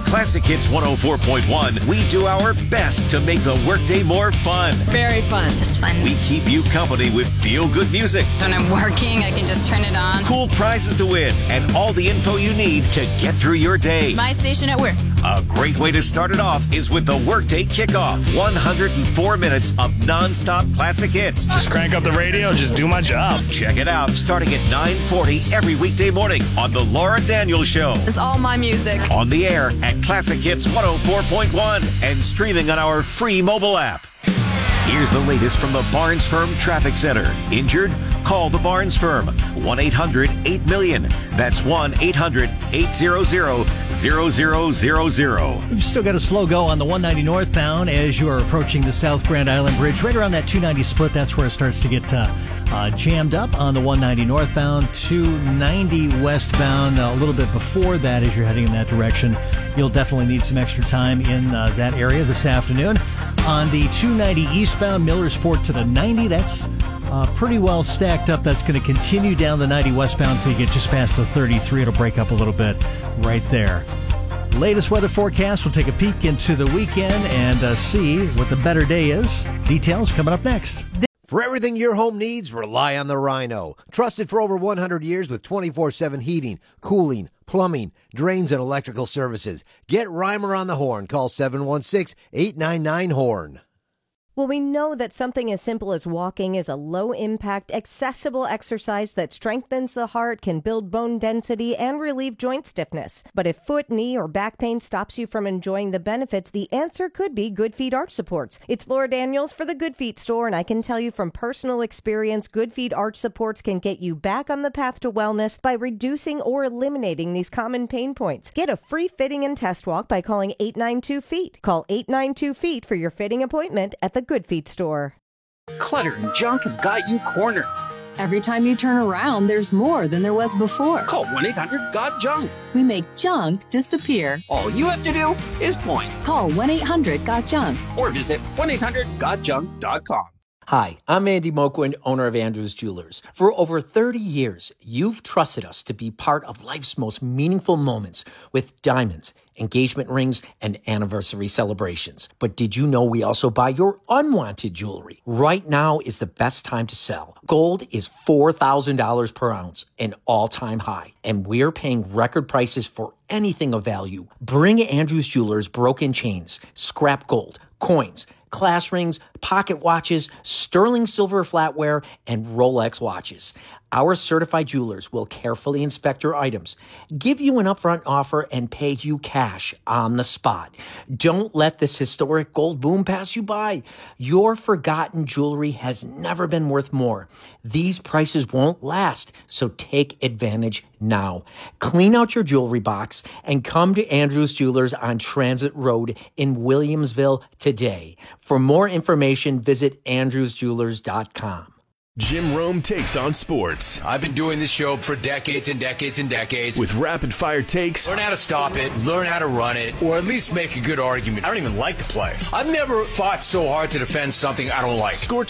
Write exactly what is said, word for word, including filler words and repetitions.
Classic Hits one oh four point one, we do our best to make the workday more fun. Very fun. It's just fun. We keep you company with feel-good music. When I'm working, I can just turn it on. Cool prizes to win and all the info you need to get through your day. My station at work. A great way to start it off is with the Workday Kickoff. one hundred four minutes of non-stop classic hits. Just crank up the radio, just do my job. Check it out starting at nine forty every weekday morning on The Laura Daniels Show. It's all my music. On the air at Classic Hits one oh four point one and streaming on our free mobile app. Here's the latest from the Barnes Firm Traffic Center. Injured? Call the Barnes Firm. one eight hundred eight million. That's one eight hundred eight hundred zero zero zero. You've still got a slow go on the one ninety northbound as you are approaching the South Grand Island Bridge. Right around that two ninety split, that's where it starts to get uh, uh, jammed up on the one ninety northbound. two ninety westbound, a little bit before that as you're heading in that direction. You'll definitely need some extra time in uh, that area this afternoon. On the two ninety eastbound, Millersport to the ninety, that's uh, pretty well stacked up. That's going to continue down the ninety westbound until you get just past the thirty-three. It'll break up a little bit right there. Latest weather forecast. We'll take a peek into the weekend and uh, see what the better day is. Details coming up next. For everything your home needs, rely on the Rhino. Trusted for over one hundred years with twenty-four seven heating, cooling, plumbing, drains, and electrical services. Get Reimer on the horn. Call seven one six, eight nine nine, HORN. Well, we know that something as simple as walking is a low-impact, accessible exercise that strengthens the heart, can build bone density, and relieve joint stiffness. But if foot, knee, or back pain stops you from enjoying the benefits, the answer could be Good Feet Arch Supports. It's Laura Daniels for the Good Feet store, and I can tell you from personal experience, Good Feet Arch Supports can get you back on the path to wellness by reducing or eliminating these common pain points. Get a free fitting and test walk by calling eight nine two feet. Call eight nine two feet for your fitting appointment at the Good Feet store. Clutter and junk have got you cornered. Every time you turn around, there's more than there was before. Call one eight hundred got junk. We make junk disappear. All you have to do is point. Call one eight hundred got junk. Or visit one eight hundred got junk dot com. Hi, I'm Andy Moquin, owner of Andrews Jewelers. For over thirty years, you've trusted us to be part of life's most meaningful moments with diamonds, engagement rings, and anniversary celebrations. But did you know we also buy your unwanted jewelry? Right now is the best time to sell. Gold is four thousand dollars per ounce, an all-time high, and we're paying record prices for anything of value. Bring Andrews Jewelers broken chains, scrap gold, coins, class rings, pocket watches, sterling silver flatware, and Rolex watches. Our certified jewelers will carefully inspect your items, give you an upfront offer, and pay you cash on the spot. Don't let this historic gold boom pass you by. Your forgotten jewelry has never been worth more. These prices won't last, so take advantage now. Clean out your jewelry box and come to Andrews Jewelers on Transit Road in Williamsville today. For more information, visit andrews jewelers dot com. Jim Rome takes on sports. I've been doing this show for decades and decades and decades. With rapid-fire takes. Learn how to stop it, learn how to run it, or at least make a good argument. I don't even like to play. I've never fought so hard to defend something I don't like. Score